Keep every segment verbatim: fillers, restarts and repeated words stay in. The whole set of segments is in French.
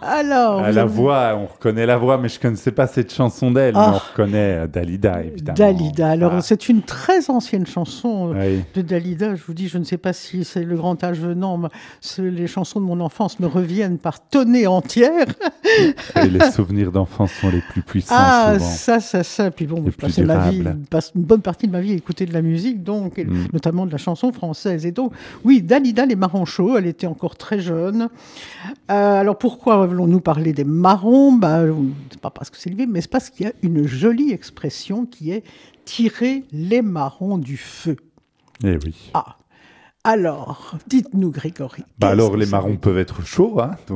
À la voix, on reconnaît la voix, mais je ne connaissais pas cette chanson d'elle, ah. mais on reconnaît Dalida, évidemment. Dalida, alors ah. c'est une très ancienne chanson oui. de Dalida. Je vous dis, je ne sais pas si c'est le grand âge venant, les chansons de mon enfance me reviennent par tonnées entières. Et les souvenirs d'enfance sont les plus puissants, ah, souvent. ça, ça, ça. Puis bon, je passais ma vie, une bonne partie de ma vie à écouter de la musique, donc, et mm. notamment de la chanson française. Et donc, oui, Dalida, les marrons chauds, elle était encore très jeune. Euh, alors, pourquoi voulons-nous parler des marrons? Ben, c'est pas parce que c'est lié, mais c'est parce qu'il y a une jolie expression qui est « tirer les marrons du feu ». Eh oui. Ah. Alors, dites-nous, Grégory. Bah alors, les marrons peuvent être chauds, hein, donc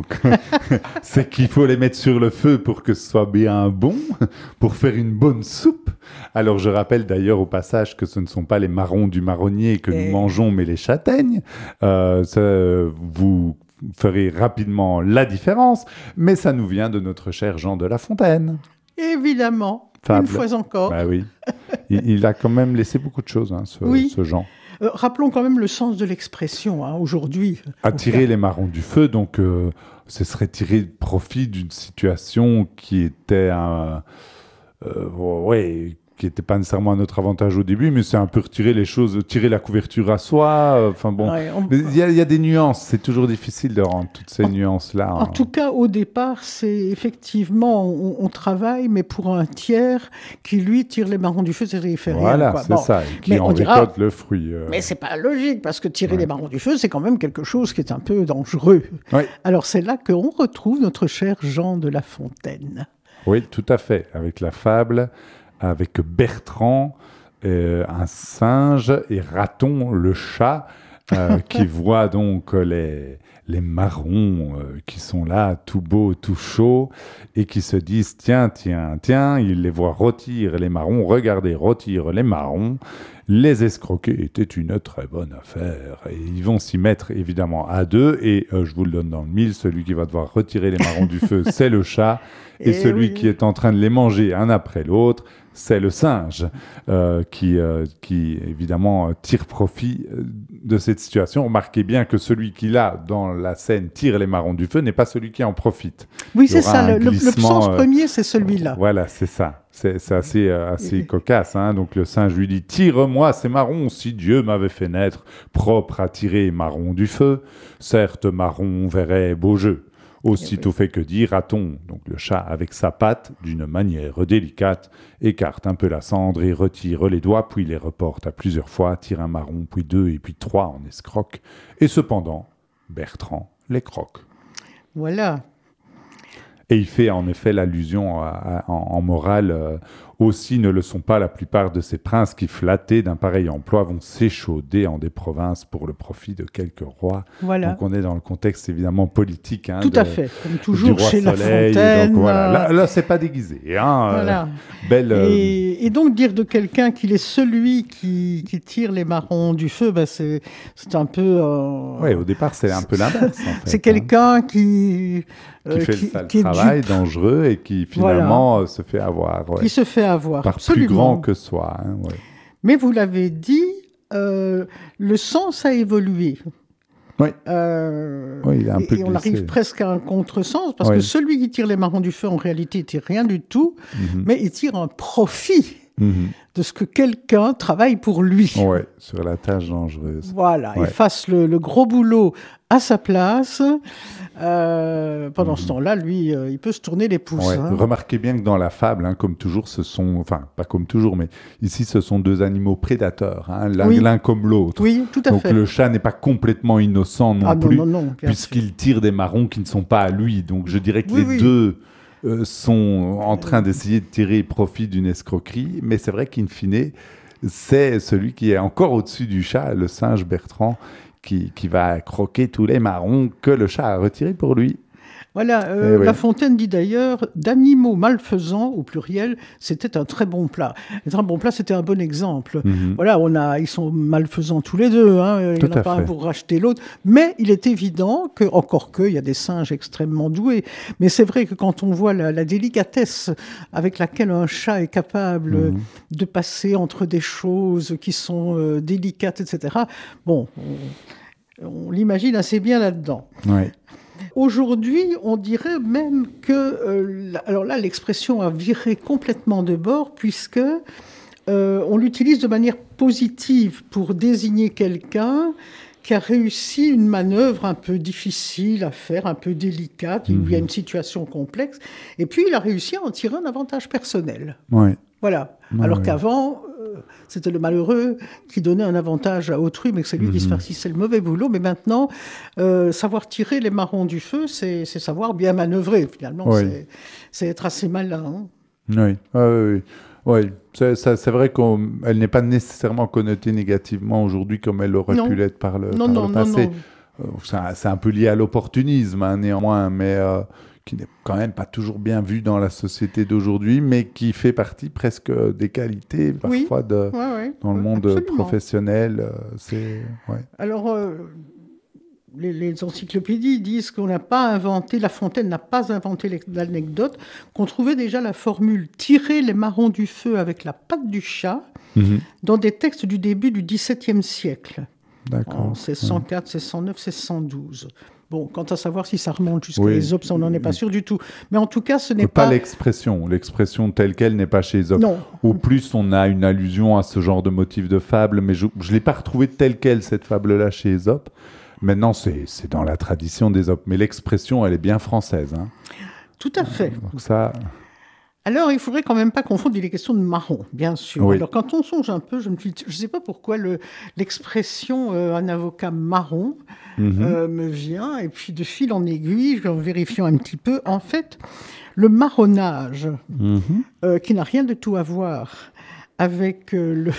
c'est qu'il faut les mettre sur le feu pour que ce soit bien bon, pour faire une bonne soupe. Alors, je rappelle d'ailleurs au passage que ce ne sont pas les marrons du marronnier que Et... nous mangeons, mais les châtaignes. Euh, ça, vous ferez rapidement la différence, mais ça nous vient de notre cher Jean de La Fontaine. Évidemment, Fable. Une fois encore. Bah oui, il, il a quand même laissé beaucoup de choses, hein, ce, oui. ce Jean. Euh, rappelons quand même le sens de l'expression, hein, aujourd'hui. Attirer les marrons du feu, donc euh, ce serait tirer profit d'une situation qui était un... Euh, ouais, qui n'était pas nécessairement à notre avantage au début, mais c'est un peu retirer les choses, tirer la couverture à soi. Enfin euh, bon, il ouais, on... y, y a des nuances. C'est toujours difficile de rendre toutes ces en, nuances-là. En hein. tout cas, au départ, c'est effectivement, on, on travaille, mais pour un tiers qui, lui, tire les marrons du feu, c'est-à-dire il fait voilà, rien. Voilà, c'est bon. ça, et qui mais en récolte dira, le fruit. Euh... Mais c'est pas logique, parce que tirer ouais. les marrons du feu, c'est quand même quelque chose qui est un peu dangereux. Ouais. Alors c'est là qu'on retrouve notre cher Jean de La Fontaine. Oui, tout à fait, avec la fable... avec Bertrand, euh, un singe, et Raton, le chat, euh, qui voit donc les, les marrons euh, qui sont là, tout beaux, tout chauds, et qui se disent « Tiens, tiens, tiens », ils les voient rôtir les marrons, regardez, rôtir les marrons. Les escroquer était une très bonne affaire. Et ils vont s'y mettre évidemment à deux, et euh, je vous le donne dans le mille, celui qui va devoir retirer les marrons du feu, c'est le chat, et, et celui oui. qui est en train de les manger un après l'autre, c'est le singe euh, qui, euh, qui, évidemment, tire profit de cette situation. Remarquez bien que celui qui, là, dans la scène, tire les marrons du feu n'est pas celui qui en profite. Oui, c'est ça. Le, le sens euh, premier, c'est celui-là. Voilà, c'est ça. C'est, c'est assez, euh, assez cocasse. Hein. Donc, le singe lui dit « Tire-moi ces marrons, si Dieu m'avait fait naître, propre à tirer marrons du feu. Certes, marron verrait beau jeu. » Aussitôt fait que dit, Raton, donc le chat, avec sa patte, d'une manière délicate, écarte un peu la cendre et retire les doigts, puis les reporte à plusieurs fois, tire un marron, puis deux, et puis trois en escroque. Et cependant, Bertrand les croque. Voilà. Et il fait en effet l'allusion à, à, en, en morale, euh, aussi ne le sont pas la plupart de ces princes qui, flattés d'un pareil emploi, vont s'échauder en des provinces pour le profit de quelques rois. Voilà. Donc on est dans le contexte évidemment politique. Hein, Tout de, à fait, comme toujours chez Soleil, La Fontaine. Donc, voilà. Là, là c'est pas déguisé. Hein, voilà. euh, belle, euh... et, et donc dire de quelqu'un qu'il est celui qui, qui tire les marrons du feu, ben c'est, c'est un peu... Euh... Oui, au départ c'est un peu l'inverse. En fait, c'est quelqu'un hein. qui... qui fait qui, le sale travail, dupe. dangereux, et qui finalement voilà. se fait avoir. Ouais. Qui se fait avoir, par absolument. plus grand que soi. Hein, ouais. Mais vous l'avez dit, euh, le sens a évolué. Oui. Euh, oui, il est un peu et on arrive presque à un contresens, parce oui. que celui qui tire les marrons du feu, en réalité, il tire rien du tout, mm-hmm. mais il tire un profit mm-hmm. de ce que quelqu'un travaille pour lui. Oui, sur la tâche dangereuse. Voilà, ouais. il fasse le, le gros boulot à sa place. Euh, pendant mmh. ce temps-là, lui, euh, il peut se tourner les pouces. Ouais. Hein. Remarquez bien que dans la fable, hein, comme toujours, ce sont, enfin, pas comme toujours, mais ici, ce sont deux animaux prédateurs, hein, l'un, oui. l'un comme l'autre. Oui, tout à Donc, fait. le chat n'est pas complètement innocent non ah, plus, non, non, non, puisqu'il sûr. tire des marrons qui ne sont pas à lui. Donc, je dirais que oui, les oui. deux euh, sont en train d'essayer de tirer profit d'une escroquerie, mais c'est vrai qu'in fine, c'est celui qui est encore au-dessus du chat, le singe Bertrand, Qui, qui va croquer tous les marrons que le chat a retirés pour lui. Voilà, euh, La Fontaine dit d'ailleurs « d'animaux malfaisants » au pluriel, c'était un très bon plat. Un très bon plat, c'était un bon exemple. Mm-hmm. Voilà, on a, ils sont malfaisants tous les deux, hein, il n'y en a pas fait. un pour racheter l'autre. Mais il est évident que, encore que, il y a des singes extrêmement doués. Mais c'est vrai que quand on voit la, la délicatesse avec laquelle un chat est capable mm-hmm. de passer entre des choses qui sont euh, délicates, et cetera, bon, on, on l'imagine assez bien là-dedans. Ouais. aujourd'hui, on dirait même que, euh, alors là, l'expression a viré complètement de bord, puisque euh, on l'utilise de manière positive pour désigner quelqu'un qui a réussi une manœuvre un peu difficile à faire, un peu délicate, mmh. où il y a une situation complexe, et puis il a réussi à en tirer un avantage personnel. Oui. Voilà. Ouais, Alors ouais. qu'avant, euh, c'était le malheureux qui donnait un avantage à autrui, mais que c'est lui mmh. qui se farcissait le mauvais boulot. Mais maintenant, euh, savoir tirer les marrons du feu, c'est, c'est savoir bien manœuvrer, finalement. Oui. C'est, c'est être assez malin. Hein. Oui, ah, oui, oui. Oui, c'est, ça, c'est vrai qu'elle n'est pas nécessairement connotée négativement aujourd'hui comme elle aurait non. pu l'être par le, non, par non, le passé. Non, non. Euh, c'est, un, c'est un peu lié à l'opportunisme, hein, néanmoins, mais euh, qui n'est quand même pas toujours bien vu dans la société d'aujourd'hui, mais qui fait partie presque des qualités, parfois, oui. de, ouais, ouais. dans le monde Absolument. professionnel. Euh, c'est, ouais. Alors... Euh... Les, les encyclopédies disent qu'on n'a pas inventé, La Fontaine n'a pas inventé l'anecdote, qu'on trouvait déjà la formule « tirer les marrons du feu avec la patte du chat mmh. » dans des textes du début du dix-septième siècle. D'accord. En seize cent quatre, seize cent neuf, seize cent douze. Bon, quant à savoir si ça remonte jusqu'à oui. Ésope, on n'en est pas sûr du tout. Mais en tout cas, ce n'est pas... pas... l'expression. L'expression telle qu'elle n'est pas chez Ésope. Non. Au plus, on a une allusion à ce genre de motif de fable, mais je ne l'ai pas retrouvée telle qu'elle, cette fable-là, chez Ésope. Maintenant, c'est, c'est dans la tradition d'Ésope, mais l'expression, elle est bien française. Hein. Tout à fait. Donc ça... Alors, il ne faudrait quand même pas confondre les questions de marron, bien sûr. Oui. Alors, quand on songe un peu, je ne sais pas pourquoi le, l'expression euh, « un avocat marron mm-hmm. » euh, me vient, et puis de fil en aiguille, en vérifiant un petit peu, en fait, le marronnage, mm-hmm. euh, qui n'a rien de tout à voir avec euh, le,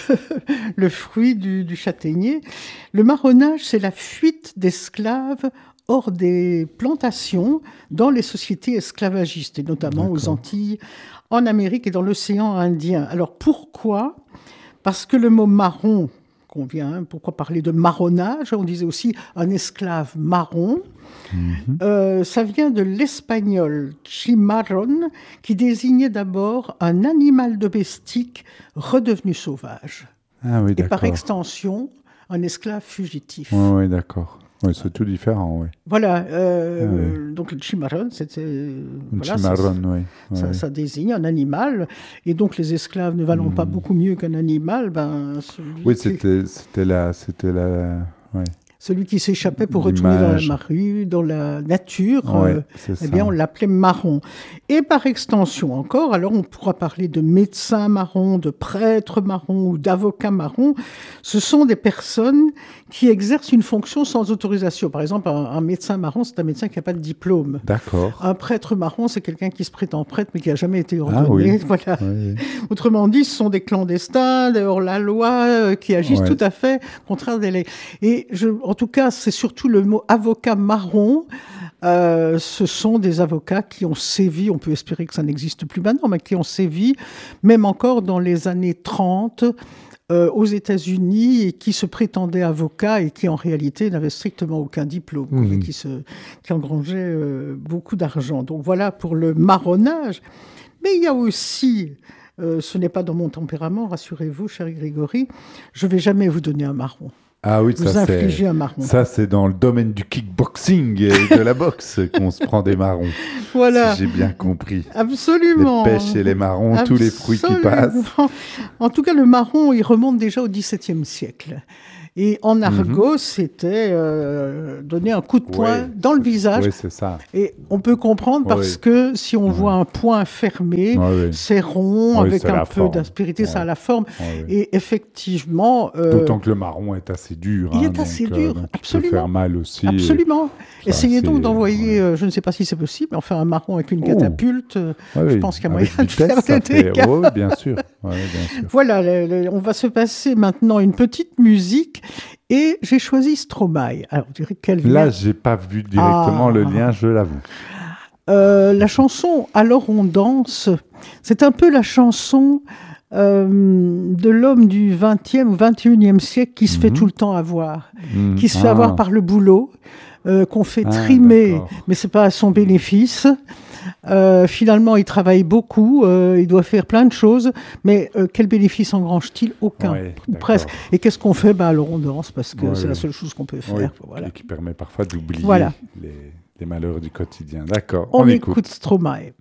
le fruit du, du châtaignier. Le marronnage, c'est la fuite d'esclaves hors des plantations dans les sociétés esclavagistes, et notamment D'accord. aux Antilles, en Amérique et dans l'océan Indien. Alors pourquoi ? Parce que le mot marron, qu'on vient, pourquoi parler de marronnage ? On disait aussi un esclave marron. Mm-hmm. Euh, ça vient de l'espagnol chimarrón, qui désignait d'abord un animal domestique redevenu sauvage. Ah oui, et par extension, un esclave fugitif. Oui, oui, d'accord. Oui, c'est tout différent, oui. Voilà, euh, ah, oui. donc le chimarrón, c'était... Un voilà, chimarrón, ça, oui. Ça, oui. ça désigne un animal, et donc les esclaves ne valant mmh. pas beaucoup mieux qu'un animal, ben... Oui, qui... c'était, c'était la... C'était la... Ouais. Celui qui s'échappait pour retourner dans la rue, dans la nature, ouais, euh, eh bien, on l'appelait marron. Et par extension encore, alors on pourra parler de médecin marron, de prêtre marron ou d'avocat marron. Ce sont des personnes qui exercent une fonction sans autorisation. Par exemple, un, un médecin marron, c'est un médecin qui n'a pas de diplôme. D'accord. Un prêtre marron, c'est quelqu'un qui se prétend prêtre, mais qui n'a jamais été ordonné. Ah, oui. Voilà. Oui. Autrement dit, ce sont des clandestins, des hors-la-loi, euh, qui agissent ouais. tout à fait contraire des lois. Et je, en tout cas, c'est surtout le mot avocat marron. Euh, ce sont des avocats qui ont sévi, on peut espérer que ça n'existe plus maintenant, mais qui ont sévi, même encore dans les années trente, euh, aux États-Unis, et qui se prétendaient avocats et qui en réalité n'avaient strictement aucun diplôme, mmh. et qui, se, qui engrangeaient euh, beaucoup d'argent. Donc voilà pour le marronnage. Mais il y a aussi, euh, ce n'est pas dans mon tempérament, rassurez-vous, cher Grégory, je ne vais jamais vous donner un marron. Ah oui, vous ça c'est, un marron. ça c'est dans le domaine du kickboxing et de la boxe qu'on se prend des marrons. Voilà. Si j'ai bien compris. Absolument. Les pêches et les marrons, Absolument. Tous les fruits qui passent. En tout cas, le marron, il remonte déjà au dix-septième siècle. Et en argot, mm-hmm. c'était euh, donner un coup de poing ouais. dans le visage. Oui, c'est ça. Et on peut comprendre parce oui. que si on oui. voit un poing fermé, oui. c'est rond, oui, avec c'est un peu forme. d'aspérité, oui. ça a la forme. Oui. Et effectivement... Euh, D'autant que le marron est assez dur. Il hein, est donc, assez dur, euh, absolument. Il peut faire mal aussi. Absolument. Et... Essayez enfin, donc c'est... d'envoyer, ouais. euh, je ne sais pas si c'est possible, mais enfin un marron avec une catapulte, euh, oui. je pense qu'il y a moyen avec de faire des dégâts. Oui, bien sûr. Ouais, bien sûr. Voilà, le, le, on va se passer maintenant une petite musique. Et j'ai choisi Stromae. Alors, vous direz quel lien ? Là, je n'ai pas vu directement ah. le lien, je l'avoue. Euh, la chanson « Alors on danse », c'est un peu la chanson euh, de l'homme du vingtième ou vingt et unième siècle qui se mm-hmm. fait tout le temps avoir, mm-hmm. qui se fait ah. avoir par le boulot, euh, qu'on fait ah, trimer, d'accord. mais ce n'est pas à son bénéfice. Euh, finalement, il travaille beaucoup, euh, il doit faire plein de choses, mais euh, quel bénéfice engrange-t-il ? Aucun, ouais, presque. Et qu'est-ce qu'on fait ? Bah, alors on danse, parce que ouais, c'est oui. la seule chose qu'on peut faire. Oui, voilà. et qui permet parfois d'oublier voilà. les, Les malheurs du quotidien. D'accord. On, on écoute, écoute Stromae.